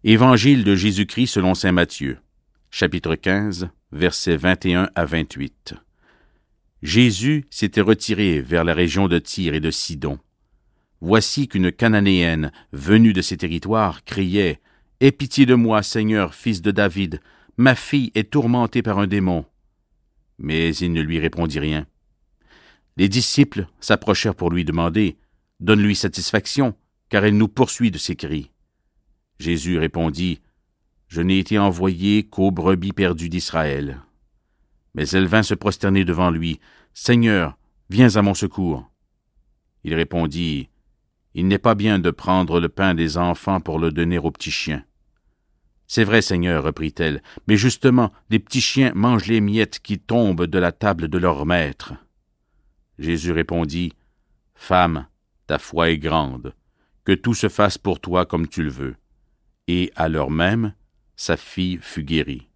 Évangile de Jésus-Christ selon saint Matthieu, chapitre 15, versets 21 à 28. Jésus s'était retiré vers la région de Tyr et de Sidon. Voici qu'une Cananéenne, venue de ces territoires, criait « Aie pitié de moi, Seigneur, fils de David, ma fille est tourmentée par un démon. » Mais il ne lui répondit rien. Les disciples s'approchèrent pour lui demander « Donne-lui satisfaction, car elle nous poursuit de ses cris. » Jésus répondit « Je n'ai été envoyé qu'aux brebis perdues d'Israël. » Mais elle vint se prosterner devant lui. « Seigneur, viens à mon secours. » Il répondit « Il n'est pas bien de prendre le pain des enfants pour le donner aux petits chiens. »« C'est vrai, Seigneur, reprit-elle, mais justement, les petits chiens mangent les miettes qui tombent de la table de leur maître. » Jésus répondit « Femme, ta foi est grande, que tout se fasse pour toi comme tu le veux. » Et à l'heure même, sa fille fut guérie.